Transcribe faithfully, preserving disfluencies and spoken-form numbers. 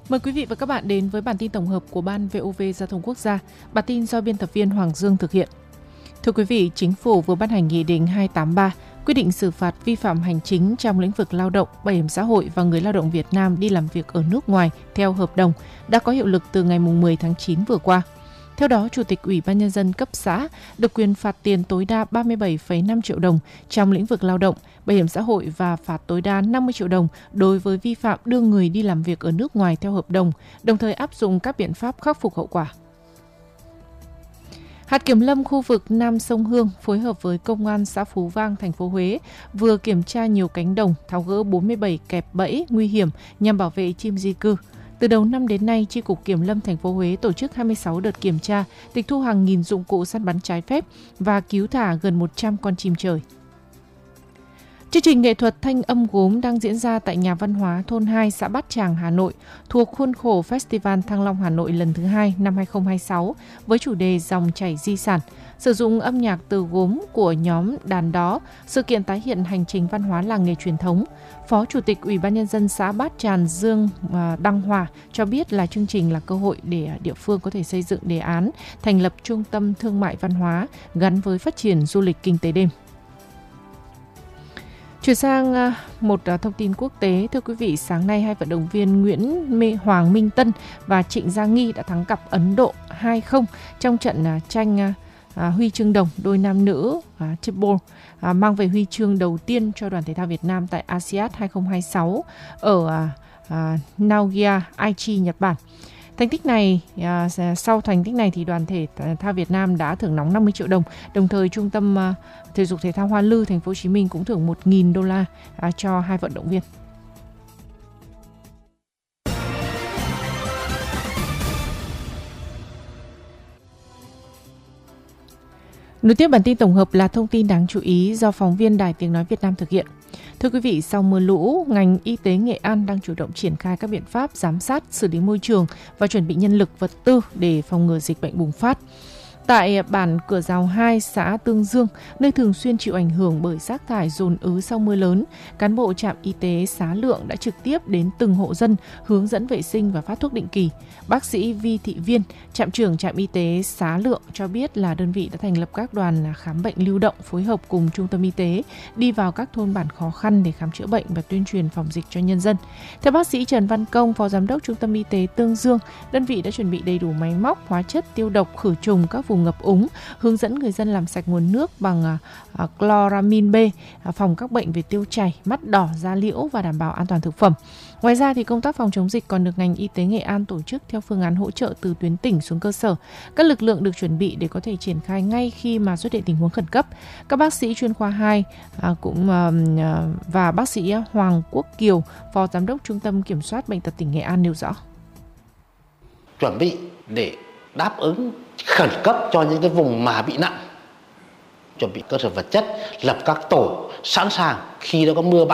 Mời quý vị và các bạn đến với bản tin tổng hợp của Ban vê o vê Giao thông Quốc gia. Bản tin do biên tập viên Hoàng Dương thực hiện. Thưa quý vị, Chính phủ vừa ban hành Nghị định hai tám ba, quyết định xử phạt vi phạm hành chính trong lĩnh vực lao động, bảo hiểm xã hội và người lao động Việt Nam đi làm việc ở nước ngoài theo hợp đồng, đã có hiệu lực từ ngày mười tháng chín vừa qua. Theo đó, Chủ tịch Ủy ban Nhân dân cấp xã được quyền phạt tiền tối đa ba mươi bảy phẩy năm triệu đồng trong lĩnh vực lao động, bảo hiểm xã hội và phạt tối đa năm mươi triệu đồng đối với vi phạm đưa người đi làm việc ở nước ngoài theo hợp đồng, đồng thời áp dụng các biện pháp khắc phục hậu quả. Hạt kiểm lâm khu vực Nam Sông Hương phối hợp với Công an xã Phú Vang, thành phố Huế vừa kiểm tra nhiều cánh đồng, tháo gỡ bốn mươi bảy kẹp bẫy nguy hiểm nhằm bảo vệ chim di cư. Từ đầu năm đến nay, Chi cục Kiểm lâm thành phố Huế tổ chức hai mươi sáu đợt kiểm tra, tịch thu hàng nghìn dụng cụ săn bắn trái phép và cứu thả gần một trăm con chim trời. Chương trình nghệ thuật Thanh âm gốm đang diễn ra tại Nhà văn hóa thôn hai, xã Bát Tràng, Hà Nội, thuộc khuôn khổ Festival Thăng Long Hà Nội lần thứ hai năm hai không hai sáu với chủ đề Dòng chảy di sản. Sử dụng âm nhạc từ gốm của nhóm Đàn Đó, sự kiện tái hiện hành trình văn hóa làng nghề truyền thống. Phó Chủ tịch Ủy ban Nhân dân xã Bát Tràng Dương Đăng Hòa cho biết là chương trình là cơ hội để địa phương có thể xây dựng đề án thành lập trung tâm thương mại văn hóa gắn với phát triển du lịch kinh tế đêm. Chuyển sang một thông tin quốc tế, thưa quý vị, sáng nay hai vận động viên Nguyễn Hoàng Minh Tân và Trịnh Gia Nghi đã thắng cặp Ấn Độ hai không trong trận tranh huy chương đồng đôi nam nữ Tibor, mang về huy chương đầu tiên cho đoàn thể thao Việt Nam tại a si át hai không hai sáu ở Nagoya, Aichi, Nhật Bản. Thành tích này, à, sau thành tích này thì đoàn thể thao Việt Nam đã thưởng nóng năm mươi triệu đồng. Đồng thời Trung tâm à, Thể dục Thể thao Hoa Lư thành phố Hồ Chí Minh cũng thưởng một nghìn đô la à, cho hai vận động viên. Nối tiếp bản tin tổng hợp là thông tin đáng chú ý do phóng viên Đài Tiếng nói Việt Nam thực hiện. Thưa quý vị, sau mưa lũ, ngành y tế Nghệ An đang chủ động triển khai các biện pháp giám sát, xử lý môi trường và chuẩn bị nhân lực vật tư để phòng ngừa dịch bệnh bùng phát. Tại bản Cửa Rào hai, xã Tương Dương, nơi thường xuyên chịu ảnh hưởng bởi rác thải dồn ứ sau mưa lớn, cán bộ trạm y tế Xá Lượng đã trực tiếp đến từng hộ dân hướng dẫn vệ sinh và phát thuốc định kỳ. Bác sĩ Vi Thị Viên, trạm trưởng trạm y tế Xá Lượng cho biết là đơn vị đã thành lập các đoàn khám bệnh lưu động phối hợp cùng trung tâm y tế đi vào các thôn bản khó khăn để khám chữa bệnh và tuyên truyền phòng dịch cho nhân dân. Theo bác sĩ Trần Văn Công, phó giám đốc trung tâm y tế Tương Dương, đơn vị đã chuẩn bị đầy đủ máy móc, hóa chất tiêu độc khử trùng các vùng ngập úng, hướng dẫn người dân làm sạch nguồn nước bằng uh, chloramin B, uh, phòng các bệnh về tiêu chảy, mắt đỏ, da liễu và đảm bảo an toàn thực phẩm. Ngoài ra thì công tác phòng chống dịch còn được ngành y tế Nghệ An tổ chức theo phương án hỗ trợ từ tuyến tỉnh xuống cơ sở. Các lực lượng được chuẩn bị để có thể triển khai ngay khi mà xuất hiện tình huống khẩn cấp. Các bác sĩ chuyên khoa hai uh, cũng uh, và bác sĩ Hoàng Quốc Kiều, phó giám đốc Trung tâm Kiểm soát Bệnh tật tỉnh Nghệ An nêu rõ. Chuẩn bị để đáp ứng khẩn cấp cho những cái vùng mà bị nặng, chuẩn bị cơ sở vật chất, lập các tổ sẵn sàng khi nó có mưa bão